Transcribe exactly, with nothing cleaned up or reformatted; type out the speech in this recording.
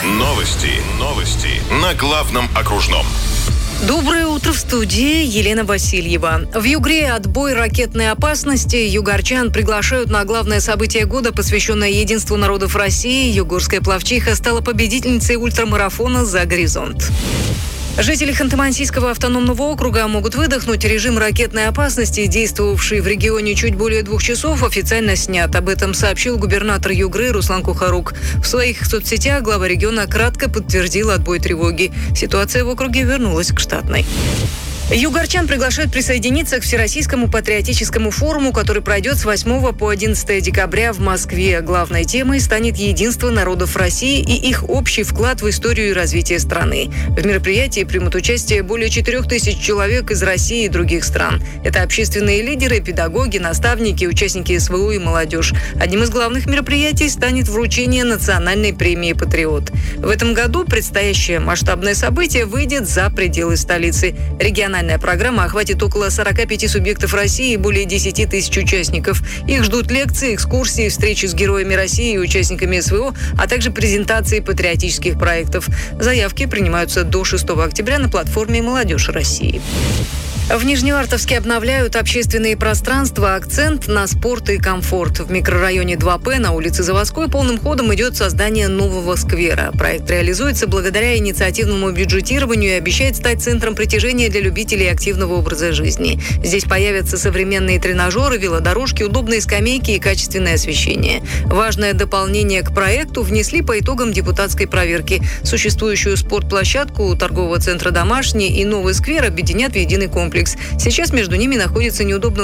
Новости. Новости. На главном окружном. Доброе утро, в студии Елена Васильева. В Югре отбой ракетной опасности. Югорчан приглашают на главное событие года, посвященное единству народов России. Югорская пловчиха стала победительницей ультрамарафона «За горизонт». Жители Ханты-Мансийского автономного округа могут выдохнуть. Режим ракетной опасности, действовавший в регионе чуть более двух часов, официально снят. Об этом сообщил губернатор Югры Руслан Кухарук. В своих соцсетях глава региона кратко подтвердил отбой тревоги. Ситуация в округе вернулась к штатной. Югорчан приглашают присоединиться к Всероссийскому патриотическому форуму, который пройдет с восьмого по одиннадцатое декабря в Москве. Главной темой станет единство народов России и их общий вклад в историю и развитие страны. В мероприятии примут участие более четырех тысяч человек из России и других стран. Это общественные лидеры, педагоги, наставники, участники СВО и молодежь. Одним из главных мероприятий станет вручение национальной премии «Патриот». В этом году предстоящее масштабное событие выйдет за пределы столицы. Региональная программа охватит около сорока пяти субъектов России и более десяти тысяч участников. Их ждут лекции, экскурсии, встречи с героями России и участниками СВО, а также презентации патриотических проектов. Заявки принимаются до шестого октября на платформе «Молодежь России». В Нижневартовске обновляют общественные пространства. Акцент на спорт и комфорт. В микрорайоне два П на улице Заводской полным ходом идет создание нового сквера. Проект реализуется благодаря инициативному бюджетированию и обещает стать центром притяжения для любителей активного образа жизни. Здесь появятся современные тренажеры, велодорожки, удобные скамейки и качественное освещение. Важное дополнение к проекту внесли по итогам депутатской проверки. Существующую спортплощадку торгового центра «Домашний» и новый сквер объединят в единый комплекс. Сейчас между ними находится неудобно